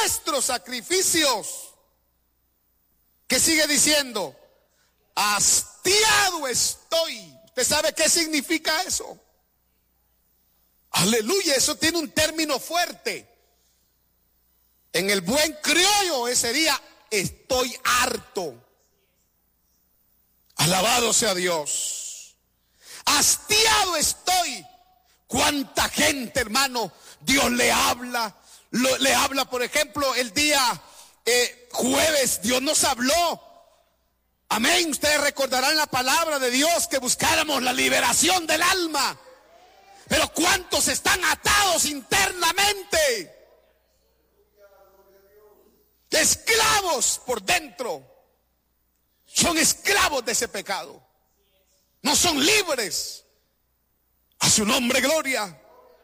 vuestros sacrificios. ¿Qué sigue diciendo? Hastiado estoy. ¿Usted sabe qué significa eso? Aleluya, eso tiene un término fuerte. En el buen criollo ese día, estoy harto. Alabado sea Dios. Hastiado estoy. Cuánta gente, hermano, Dios le habla. Le habla, por ejemplo, el día jueves, Dios nos habló. Amén. Ustedes recordarán la palabra de Dios, que buscáramos la liberación del alma. Pero ¿cuántos están atados internamente? Esclavos por dentro. Son esclavos de ese pecado. No son libres. A su nombre, gloria.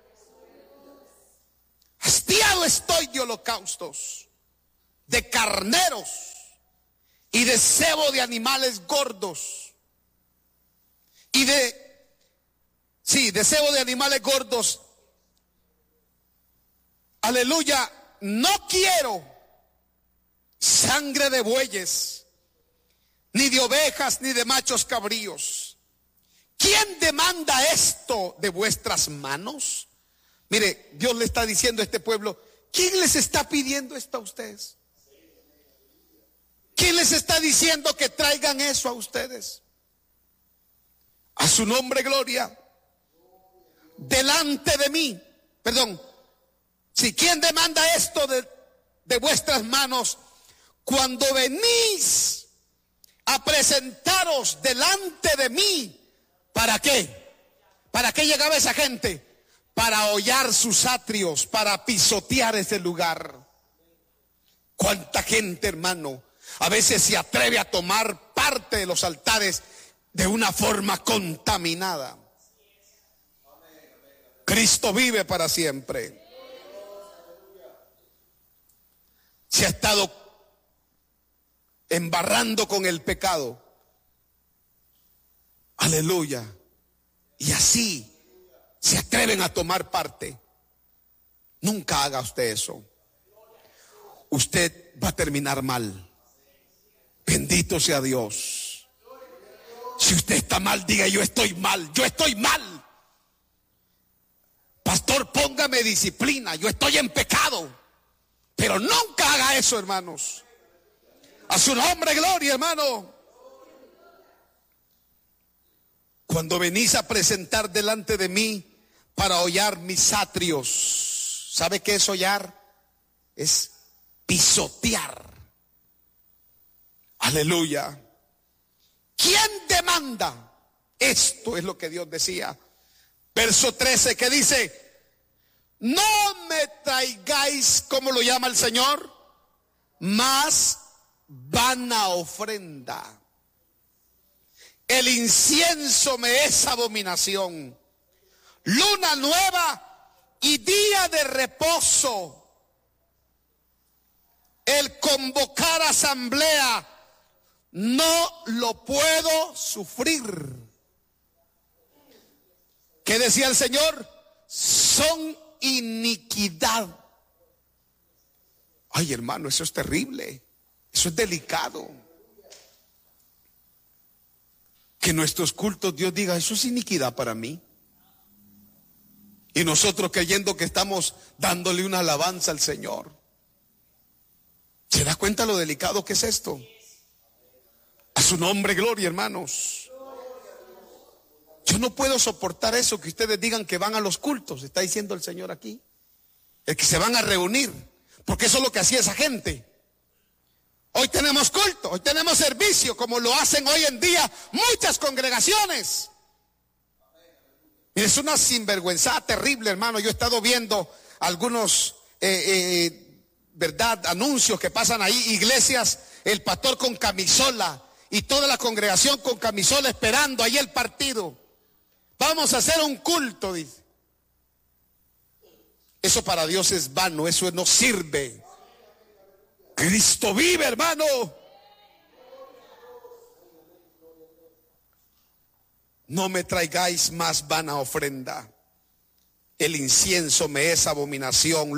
Hastiado estoy de holocaustos, de carneros y de cebo de animales gordos. Y de cebo de animales gordos. Aleluya. No quiero sangre de bueyes, ni de ovejas, ni de machos cabríos. ¿Quién demanda esto de vuestras manos? Mire, Dios le está diciendo a este pueblo, ¿quién les está pidiendo esto a ustedes? ¿Quién les está diciendo que traigan eso a ustedes? A su nombre, gloria. Delante de mí, perdón. Si ¿quién demanda esto de vuestras manos? Cuando venís a presentaros delante de mí, ¿para qué? ¿Para qué llegaba esa gente? Para hollar sus atrios, para pisotear ese lugar. ¿Cuánta gente, hermano, a veces se atreve a tomar parte de los altares de una forma contaminada? Cristo vive para siempre. Se ha estado embarrando con el pecado. Aleluya. Y así se atreven a tomar parte. Nunca haga usted eso. Usted va a terminar mal. Bendito sea Dios. Si usted está mal, diga: yo estoy mal, yo estoy mal. Pastor, póngame disciplina, yo estoy en pecado. Pero nunca haga eso, hermanos. A su nombre, gloria, hermano. Cuando venís a presentar delante de mí para hollar mis atrios. ¿Sabe qué es hollar? Es pisotear. Aleluya. ¿Quién demanda? Esto es lo que Dios decía. Verso 13, que dice: no me traigáis, ¿cómo lo llama el Señor? Más vana ofrenda. El incienso me es abominación. Luna nueva y día de reposo. El convocar asamblea no lo puedo sufrir. ¿Qué decía el Señor? Son iniquidad. Ay, hermano, eso es terrible. Eso es delicado. Que nuestros cultos Dios diga: eso es iniquidad para mí. Y nosotros creyendo que estamos dándole una alabanza al Señor. ¿Se da cuenta lo delicado que es esto? A su nombre, gloria, hermanos. Yo no puedo soportar eso, que ustedes digan que van a los cultos, está diciendo el Señor aquí. El que se van a reunir, porque eso es lo que hacía esa gente. Hoy tenemos culto, hoy tenemos servicio, como lo hacen hoy en día muchas congregaciones. Es una sinvergüenza terrible, hermano. Yo he estado viendo algunos verdad, anuncios que pasan ahí, iglesias, el pastor con camisola y toda la congregación con camisola esperando ahí el partido. Vamos a hacer un culto, dice. Eso para Dios es vano, eso no sirve. Cristo vive, hermano. No me traigáis más vana ofrenda. El incienso me es abominación.